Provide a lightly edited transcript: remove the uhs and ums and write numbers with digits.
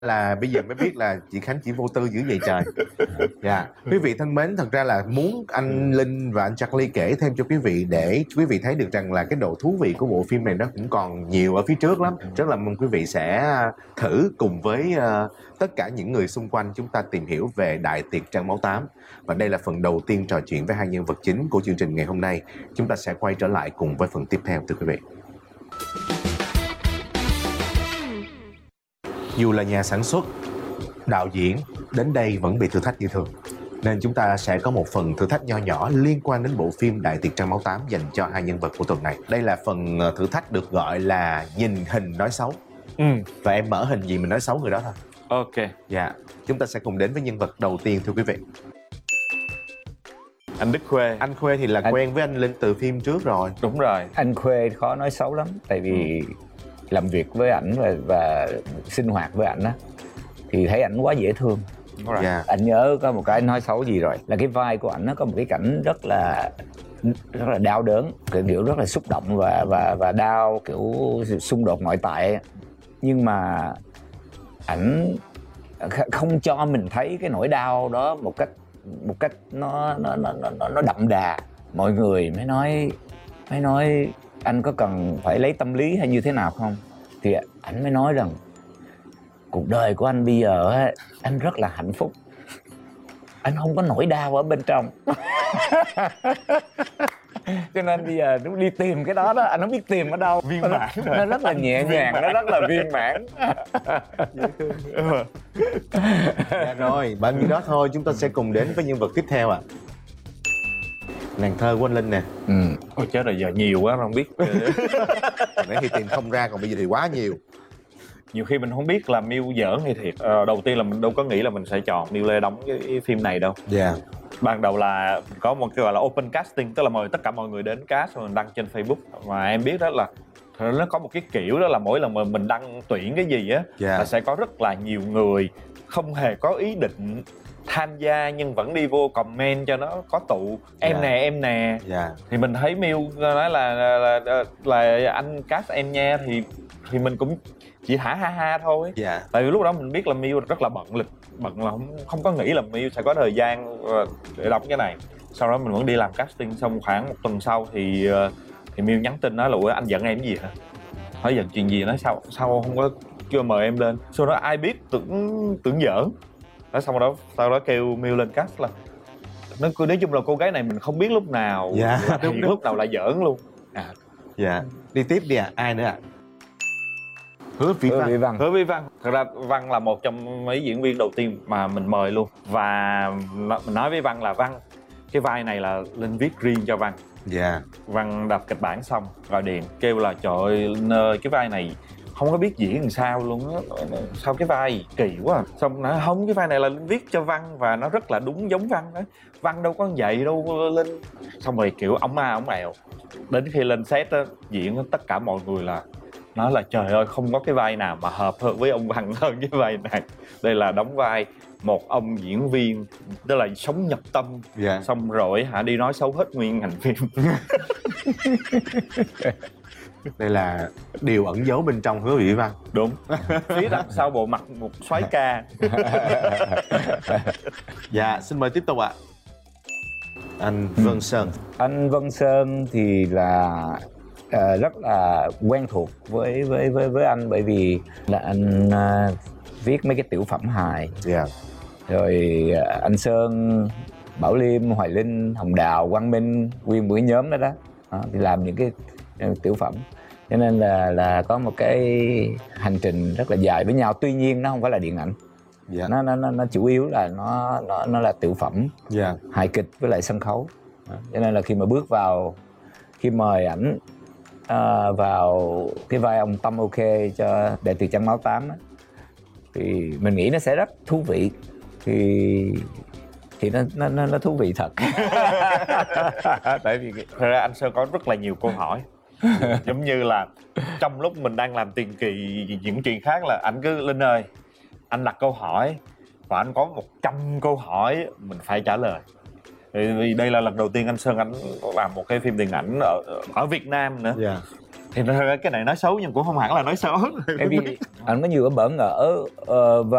Là bây giờ mới biết là chị Khánh chỉ vô tư dữ vậy trời. Dạ, quý vị thân mến, thật ra là muốn anh Linh và anh Charlie kể thêm cho quý vị để quý vị thấy được rằng là cái độ thú vị của bộ phim này nó cũng còn nhiều ở phía trước lắm. Rất là mong quý vị sẽ thử cùng với tất cả những người xung quanh chúng ta tìm hiểu về Đại Tiệc Trăng Máu 8. Và đây là phần đầu tiên trò chuyện với hai nhân vật chính của chương trình ngày hôm nay. Chúng ta sẽ quay trở lại cùng với phần tiếp theo, thưa quý vị. Dù là nhà sản xuất, đạo diễn, đến đây vẫn bị thử thách như thường. Nên chúng ta sẽ có một phần thử thách nho nhỏ liên quan đến bộ phim Đại Tiệc Trăng Máu 8 dành cho hai nhân vật của tuần này. Đây là phần thử thách được gọi là nhìn hình nói xấu. Và em mở hình gì mình nói xấu người đó thôi. Ok. Dạ, chúng ta sẽ cùng đến với nhân vật đầu tiên, thưa quý vị. Anh Đức Khuê. Anh Khuê thì là quen với anh Linh từ phim trước rồi. Đúng rồi. Anh Khuê khó nói xấu lắm. Tại vì làm việc với ảnh và sinh hoạt với ảnh á thì thấy ảnh quá dễ thương. Dạ. Anh nhớ có một cái anh nói xấu gì rồi, là cái vai của ảnh nó có một cái cảnh rất là đau đớn, kiểu rất là xúc động và đau, kiểu xung đột nội tại. Nhưng mà ảnh không cho mình thấy cái nỗi đau đó một cách nó đậm đà. Mọi người mới nói anh có cần phải lấy tâm lý hay như thế nào không, thì ảnh mới nói rằng cuộc đời của anh bây giờ anh rất là hạnh phúc, anh không có nỗi đau ở bên trong. Cho nên bây giờ nó đi tìm cái đó anh không biết tìm ở đâu. Viên mãn rồi. Nó rất là nhẹ nhàng, nó rất là viên mãn. Dạ rồi, bao nhiêu đó thôi, chúng ta sẽ cùng đến với nhân vật tiếp theo ạ. Nàng thơ của anh Linh nè. Ôi chết rồi, giờ nhiều quá không biết. Nãy thì tìm không ra, còn bây giờ thì quá nhiều. Nhiều khi mình không biết là Miu giỡn hay thiệt. Đầu tiên là mình đâu có nghĩ là mình sẽ chọn Miu Lê đóng cái phim này đâu. Dạ. Ban đầu là có một cái gọi là open casting, tức là mời tất cả mọi người đến cast rồi mình đăng trên Facebook. Mà em biết đó là nó có một cái kiểu đó là mỗi lần mà mình đăng tuyển cái gì á là sẽ có rất là nhiều người không hề có ý định tham gia nhưng vẫn đi vô comment cho nó có tụ em nè. Thì mình thấy Miu nói là anh cast em nha, thì mình cũng chỉ hả ha thôi. Tại vì lúc đó mình biết là Miu rất là bận là không có nghĩ là Miu sẽ có thời gian để đóng cái này. Sau đó mình vẫn đi làm casting, xong khoảng một tuần sau thì Miu nhắn tin nói là ủa anh giận em cái gì hả, hỏi giận chuyện gì, nói sao không có chưa mời em lên. Sau đó ai biết tưởng giỡn. Sau đó kêu Miu lên cast là nói chung là cô gái này mình không biết lúc nào đúng lúc nào là giỡn luôn. Đi tiếp đi ạ. Ai nữa ạ? Hứa Vĩ Văn. Hứa Vĩ Văn. Thật ra Văn là một trong mấy diễn viên đầu tiên mà mình mời luôn. Và mình nói với Văn là Văn, cái vai này là Linh viết riêng cho Văn. Văn đọc kịch bản xong gọi điện kêu là trời ơi Linh ơi, cái vai này không có biết diễn làm sao luôn á, sao cái vai kỳ quá à. Xong nói không, cái vai này là Linh viết cho Văn và nó rất là đúng giống Văn đó, Văn đâu có vậy đâu Linh. Xong rồi kiểu ống èo. Đến khi lên set á, diễn tất cả mọi người là nói là trời ơi không có cái vai nào mà hợp hơn với ông Văn hơn cái vai này. Đây là đóng vai một ông diễn viên tức là sống nhập tâm, xong rồi đi nói xấu hết nguyên ngành phim. Đây là điều ẩn giấu bên trong Hứa Vĩ Văn. Đúng. Phía đằng sau bộ mặt một soái ca. Dạ, xin mời tiếp tục ạ. Anh Vân Sơn. Anh Vân Sơn thì là rất là quen thuộc với anh, bởi vì là anh viết mấy cái tiểu phẩm hài. Rồi anh Sơn, Bảo Liêm, Hoài Linh, Hồng Đào, Quang Minh, nguyên một cái nhóm đó thì làm những cái tiểu phẩm, cho nên là có một cái hành trình rất là dài với nhau. Tuy nhiên nó không phải là điện ảnh. Nó chủ yếu là nó là tiểu phẩm, hài kịch với lại sân khấu. Cho nên là khi mà bước vào, khi mời ảnh vào cái vai ông Tâm OK cho Đại Tiệc Trăng Máu 8 á, thì mình nghĩ nó sẽ rất thú vị. Thì nó thú vị thật. Tại vì thật ra anh Sơn có rất là nhiều câu hỏi. Giống như là trong lúc mình đang làm tiền kỳ những chuyện khác là anh cứ Linh ơi, anh đặt câu hỏi và anh có 100 câu hỏi mình phải trả lời. Vì đây là lần đầu tiên anh Sơn anh làm một cái phim điện ảnh ở Việt Nam nữa. Thì thật ra cái này nói xấu nhưng cũng không hẳn là nói xấu. Bởi vì anh có nhiều cái bỡ ngỡ và